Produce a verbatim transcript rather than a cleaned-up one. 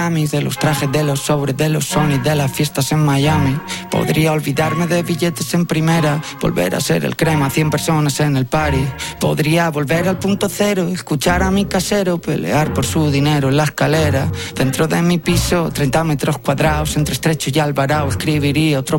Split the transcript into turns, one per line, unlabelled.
de los trajes, de los sobres, de los Sony, de las fiestas en Miami. Podría olvidarme de billetes en primera, volver a ser el crema, cien personas en el party. Podría volver al punto cero, escuchar a mi casero pelear por su dinero en la escalera. Dentro de mi piso, treinta metros cuadrados, entre Estrecho y Alvarado, escribiría otro